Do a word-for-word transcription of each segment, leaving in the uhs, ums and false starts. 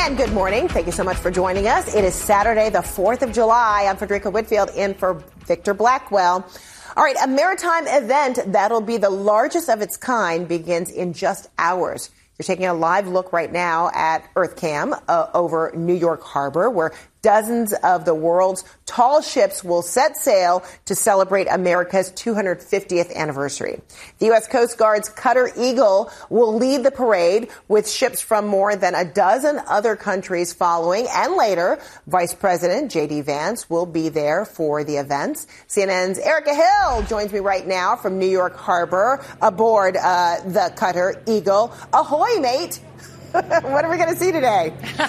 And good morning. Thank you so much for joining us. It is Saturday, the fourth of July. I'm Frederica Whitfield in for Victor Blackwell. All right, a maritime event that'll be the largest of its kind begins in just hours. You're taking a live look right now at EarthCam uh, over New York Harbor, where dozens of the world's tall ships will set sail to celebrate America's two hundred fiftieth anniversary. The U S Coast Guard's Cutter Eagle will lead the parade with ships from more than a dozen other countries following. And later, Vice President J D. Vance will be there for the events. C N N's Erica Hill joins me right now from New York Harbor aboard uh, the Cutter Eagle. Ahoy, mate! What are we going to see today?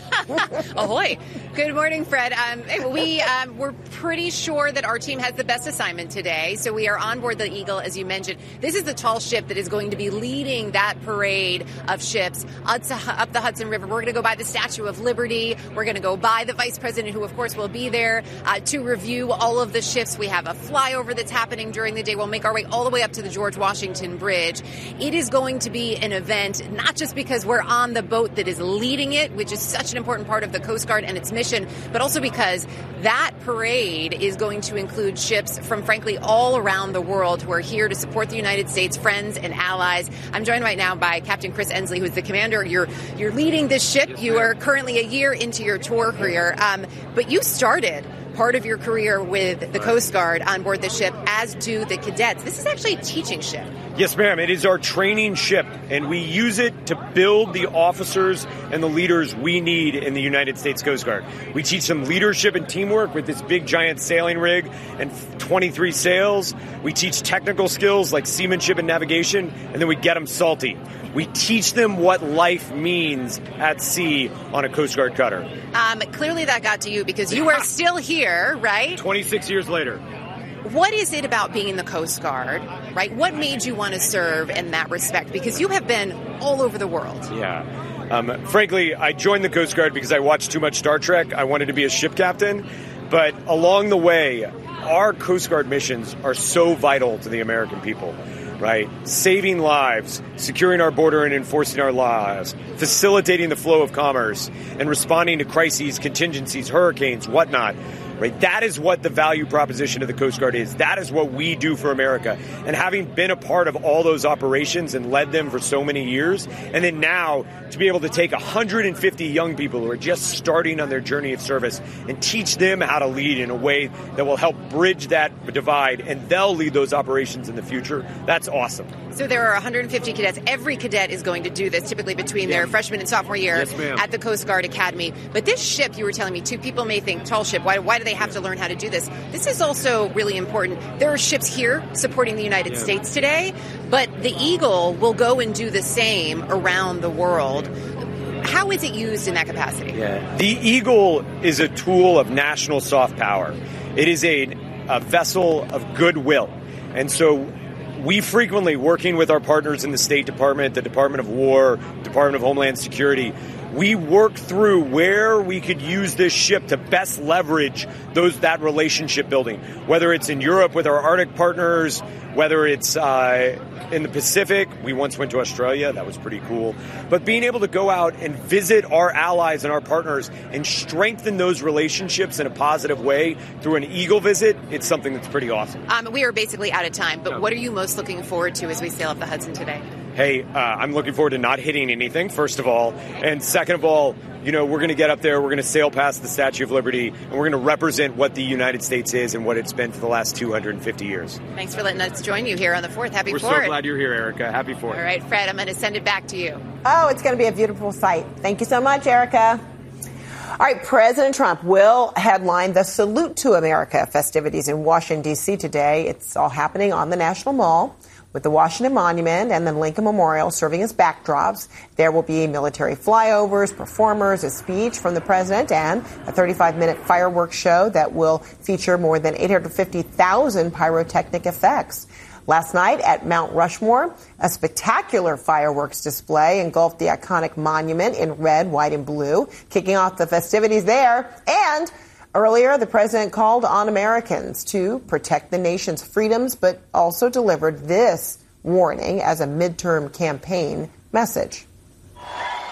Ahoy. Good morning, Fred. Um, we, um, we're pretty sure that our team has the best assignment today. So we are on board the Eagle, as you mentioned. This is the tall ship that is going to be leading that parade of ships up the Hudson River. We're going to go by the Statue of Liberty. We're going to go by the Vice President, who, of course, will be there uh, to review all of the ships. We have a flyover that's happening during the day. We'll make our way all the way up to the George Washington Bridge. It is going to be an event, not just because we're on the boat that is leading it, which is such an important part of the Coast Guard and its mission, but also because that parade is going to include ships from, frankly, all around the world who are here to support the United States, friends and allies. I'm joined right now by Captain Chris Ensley, who is the commander. You're you're leading this ship. Yes, you are currently a year into your tour career, um, but you started part of your career with the Coast Guard on board the ship, as do the cadets. This is actually a teaching ship. Yes, ma'am. It is our training ship, and we use it to build the officers and the leaders we need in the United States Coast Guard. We teach them leadership and teamwork with this big, giant sailing rig and twenty-three sails. We teach technical skills like seamanship and navigation, and then we get them salty. We teach them what life means at sea on a Coast Guard cutter. Um, clearly that got to you because you are still here, right? twenty-six years later. What is it about being in the Coast Guard, right? What made you want to serve in that respect? Because you have been all over the world. Yeah. Um, frankly, I joined the Coast Guard because I watched too much Star Trek. I wanted to be a ship captain. But along the way, our Coast Guard missions are so vital to the American people, right? Saving lives, securing our border and enforcing our laws, facilitating the flow of commerce, and responding to crises, contingencies, hurricanes, whatnot. Right? That is what the value proposition of the Coast Guard is. That is what we do for America. And having been a part of all those operations and led them for so many years, and then now to be able to take one hundred fifty young people who are just starting on their journey of service and teach them how to lead in a way that will help bridge that divide, and they'll lead those operations in the future, that's awesome. So there are one hundred fifty cadets. Every cadet is going to do this, typically between yeah. their freshman and sophomore year yes, at the Coast Guard Academy. But this ship, you were telling me, two people may think tall ship. Why, why do they have to learn how to do this? This is also really important. There are ships here supporting the United yeah. States today, but the Eagle will go and do the same around the world. How is it used in that capacity? Yeah. The Eagle is a tool of national soft power. It is a, a vessel of goodwill. And so we frequently, working with our partners in the State Department, the Department of War, Department of Homeland Security, we work through where we could use this ship to best leverage those that relationship building, whether it's in Europe with our Arctic partners, whether it's uh, in the Pacific. We once went to Australia. That was pretty cool. But being able to go out and visit our allies and our partners and strengthen those relationships in a positive way through an Eagle visit, it's something that's pretty awesome. Um, we are basically out of time, but what are you most looking forward to as we sail up the Hudson today? Hey, uh, I'm looking forward to not hitting anything, first of all. And second of all, you know, we're going to get up there, we're going to sail past the Statue of Liberty, and we're going to represent what the United States is and what it's been for the last two hundred fifty years. Thanks for letting us join you here on the fourth. Happy we're fourth. We're so glad you're here, Erica. Happy fourth. All right, Fred, I'm going to send it back to you. Oh, it's going to be a beautiful sight. Thank you so much, Erica. All right, President Trump will headline the Salute to America festivities in Washington, D C today. It's all happening on the National Mall, with the Washington Monument and the Lincoln Memorial serving as backdrops. There will be military flyovers, performers, a speech from the president, and a thirty-five minute fireworks show that will feature more than eight hundred fifty thousand pyrotechnic effects. Last night at Mount Rushmore, a spectacular fireworks display engulfed the iconic monument in red, white, and blue, kicking off the festivities there. And earlier, the president called on Americans to protect the nation's freedoms, but also delivered this warning as a midterm campaign message.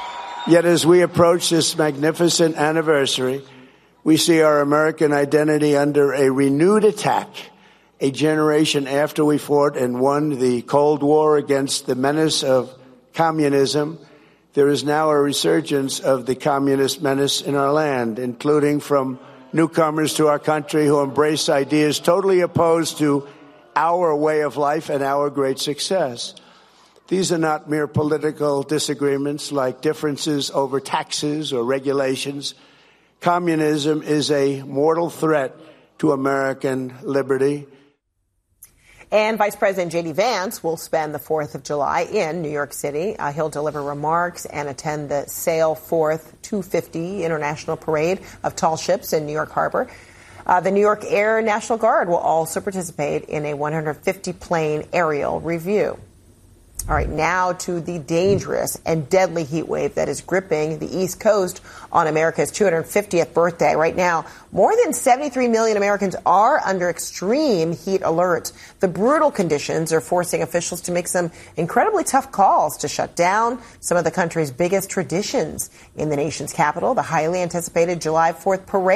Yet as we approach this magnificent anniversary, we see our American identity under a renewed attack. A generation after we fought and won the Cold War against the menace of communism, there is now a resurgence of the communist menace in our land, including from newcomers to our country who embrace ideas totally opposed to our way of life and our great success. These are not mere political disagreements like differences over taxes or regulations. Communism is a mortal threat to American liberty. And Vice President J D. Vance will spend the fourth of July in New York City. Uh, he'll deliver remarks and attend the Sail Forth two fifty International Parade of Tall Ships in New York Harbor. Uh, the New York Air National Guard will also participate in a one hundred fifty plane aerial review. All right, now to the dangerous and deadly heat wave that is gripping the East Coast on America's two hundred fiftieth birthday. Right now, more than seventy-three million Americans are under extreme heat alerts. The brutal conditions are forcing officials to make some incredibly tough calls to shut down some of the country's biggest traditions. In the nation's capital, the highly anticipated July fourth parade